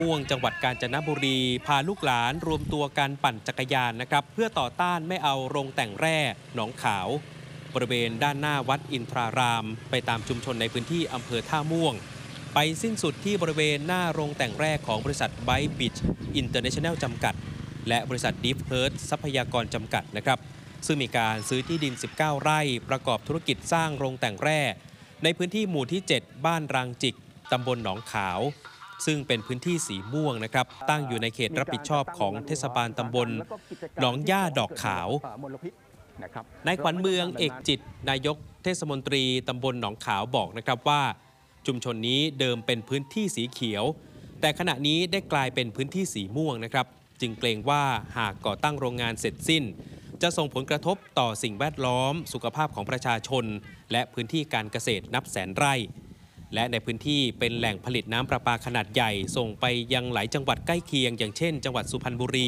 ม่วงจังหวัดกาญจนบุรีพาลูกหลานรวมตัวกันปั่นจักรยานนะครับเพื่อต่อต้านไม่เอาโรงแต่งแร่หนองขาวบริเวณด้านหน้าวัดอินทรารามไปตามชุมชนในพื้นที่อำเภอท่าม่วงไปสิ้นสุดที่บริเวณหน้าโรงแต่งแร่ของบริษัทไบต์บิชอินเตอร์เนชั่นแนลจำกัดและบริษัทดีฟเฮิร์ททรัพยากรจำกัดนะครับซึ่งมีการซื้อที่ดิน19 ไร่ประกอบธุรกิจสร้างโรงแต่งแร่ในพื้นที่หมู่ที่ 7 บ้านรางจิกตำบลหนองขาวซึ่งเป็นพื้นที่สีม่วงนะครับตั้งอยู่ในเขตรับผิดชอบของเทศบาลตำบลหนองย่าดอกขาวนายขวัญเมืองเอกจิตนายกเทศมนตรีตำบลหนองขาวบอกนะครับว่าชุมชนนี้เดิมเป็นพื้นที่สีเขียวแต่ขณะนี้ได้กลายเป็นพื้นที่สีม่วงนะครับจึงเกรงว่าหากก่อตั้งโรงงานเสร็จสิ้นจะส่งผลกระทบต่อสิ่งแวดล้อมสุขภาพของประชาชนและพื้นที่การเกษตรนับแสนไร่และในพื้นที่เป็นแหล่งผลิตน้ำประปาขนาดใหญ่ส่งไปยังหลายจังหวัดใกล้เคียงอย่างเช่นจังหวัดสุพรรณบุรี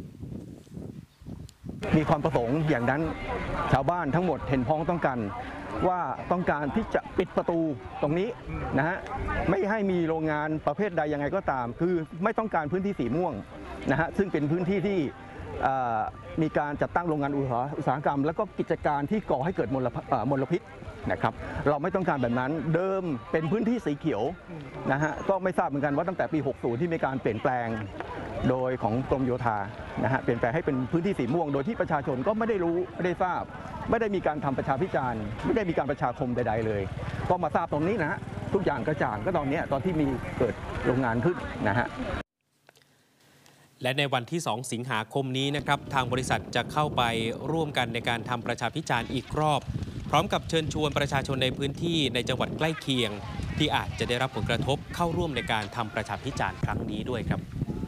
มีความประสงค์อย่างนั้นชาวบ้านทั้งหมดเห็นพ้องต้องกันว่าต้องการที่จะปิดประตูตรงนี้นะฮะไม่ให้มีโรงงานประเภทใดยังไงก็ตามคือไม่ต้องการพื้นที่สีม่วงนะฮะซึ่งเป็นพื้นที่ที่มีการจัดตั้งโรงงานอุตสาหกรรมแล้วก็กิจการที่ก่อให้เกิดมลพิษนะครับเราไม่ต้องการแบบนั้นเดิมเป็นพื้นที่สีเขียวนะฮะก็ไม่ทราบเหมือนกันว่าตั้งแต่ปี 60 ที่มีการเปลี่ยนแปลงโดยของกรมโยธานะฮะเปลี่ยนแปลงให้เป็นพื้นที่สีม่วงโดยที่ประชาชนก็ไม่ได้รู้ไม่ได้ทราบไม่ได้มีการทำประชาพิจารณ์ไม่ได้มีการประชาคมใดๆเลยก็มาทราบตรงนี้นะฮะทุกอย่างกระจ่างก็ตอนที่มีเกิดโรงงานขึ้นนะฮะและในวันที่ 2 สิงหาคมนี้นะครับทางบริษัทจะเข้าไปร่วมกันในการทำประชาพิจารณ์อีกรอบพร้อมกับเชิญชวนประชาชนในพื้นที่ในจังหวัดใกล้เคียงที่อาจจะได้รับผลกระทบเข้าร่วมในการทำประชาพิจารณ์ครั้งนี้ด้วยครับ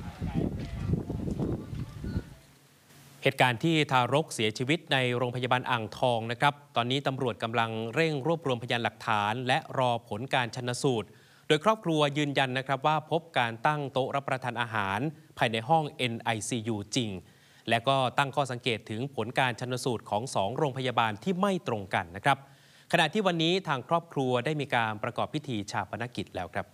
เหตุการณ์ที่ทารกเสียชีวิตในโรงพยาบาลอ่างทองนะครับตอนนี้ตำรวจกำลังเร่งรวบรวมพยานหลักฐานและรอผลการชันสูตรโดยครอบครัวยืนยันนะครับว่าพบการตั้งโต๊ะรับประทานอาหารภายในห้อง NICU จริงและก็ตั้งข้อสังเกตถึงผลการชันสูตรของ2โรงพยาบาลที่ไม่ตรงกันนะครับขณะที่วันนี้ทางครอบครัวได้มีการประกอบพิธีชาปนกิจแล้วครับ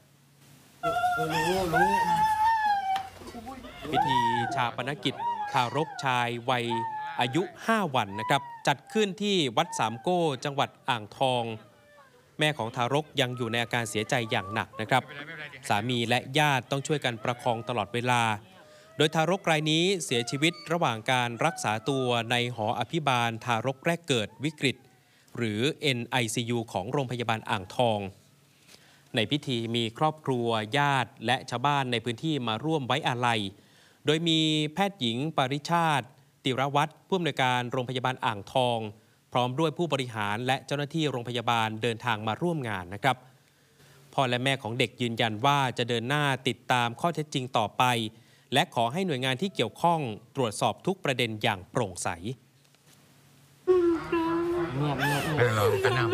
พิธีชาปนกิจทารกชายวัยอายุ5 วันนะครับจัดขึ้นที่วัดสามโก้จังหวัดอ่างทองแม่ของทารกยังอยู่ในอาการเสียใจอย่างหนักนะครับสามีและญาติต้องช่วยกันประคองตลอดเวลาโดยทารกรายนี้เสียชีวิตระหว่างการรักษาตัวในหออภิบาลทารกแรกเกิดวิกฤตหรือ NICU ของโรงพยาบาลอ่างทองในพิธีมีครอบครัวญาติและชาวบ้านในพื้นที่มาร่วมไว้อาลัยโดยมีแพทย์หญิงปริชาติติรวัฒน์ผู้อำนวยการโรงพยาบาลอ่างทองพร้อมด้วยผู้บริหารและเจ้าหน้าที่โรงพยาบาลเดินทางมาร่วมงานนะครับพ่อและแม่ของเด็กยืนยันว่าจะเดินหน้าติดตามข้อเท็จจริงต่อไปและขอให้หน่วยงานที่เกี่ยวข้องตรวจสอบทุกประเด็นอย่างโปร่งใสเราไปนั่ง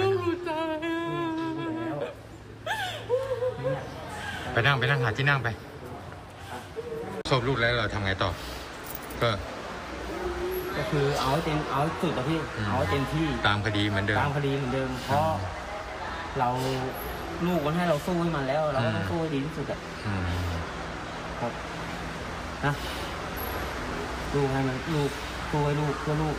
หาที่นั่งไปศพลูกแล้วเราทำไงต่อก็คือเอาสุดอะพี่เอาเต็มที่ตามคดีเหมือนเดิมเพราะเราลูกมันให้เราสู้ให้มันแล้วเราก็ต้องสู้ให้ดีที่สุดอะครับนะลูกให้มันลูกสู้ให้ลูกเพื่อลูก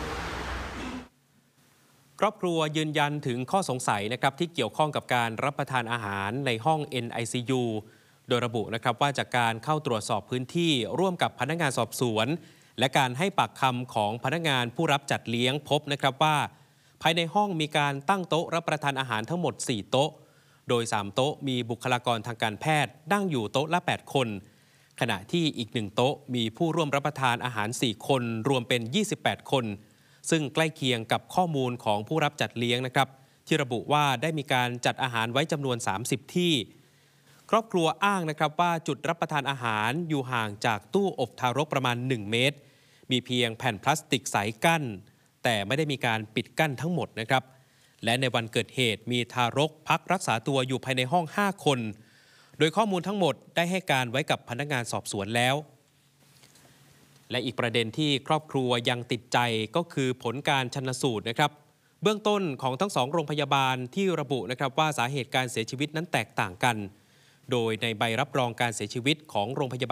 ครอบครัวยืนยันถึงข้อสงสัยนะครับที่เกี่ยวข้องกับการรับประทานอาหารในห้อง NICU โดยระบุนะครับว่าจากการเข้าตรวจสอบพื้นที่ร่วมกับพนักงานสอบสวนและการให้ปากคำของพนักงานผู้รับจัดเลี้ยงพบนะครับว่าภายในห้องมีการตั้งโต๊ะรับประทานอาหารทั้งหมด4โต๊ะโดย3โต๊ะมีบุคลากรทางการแพทย์นั่งอยู่โต๊ะละ8คนขณะที่อีก1โต๊ะมีผู้ร่วมรับประทานอาหาร4คนรวมเป็น28คนซึ่งใกล้เคียงกับข้อมูลของผู้รับจัดเลี้ยงนะครับที่ระบุว่าได้มีการจัดอาหารไว้จำนวน30ที่ครอบครัวอ้างนะครับว่าจุดรับประทานอาหารอยู่ห่างจากตู้อบทารกประมาณ1เมตรมีเพียงแผ่นพลาสติกใสกั้นแต่ไม่ได้มีการปิดกั้นทั้งหมดนะครับและในวันเกิดเหตุมีทารกพักรักษาตัวอยู่ภายในห้อง5คนโดยข้อมูลทั้งหมดได้ให้การไว้กับพนักงานสอบสวนแล้วและอีกประเด็นที่ครอบครัวยังติดใจก็คือผลการชันสูตรนะครับเบื้องต้นของทั้ง2โรงพยาบาลที่ระบุนะครับว่าสาเหตุการเสียชีวิตนั้นแตกต่างกันโดยในใบรับรองการเสียชีวิตของโรงพยาบาล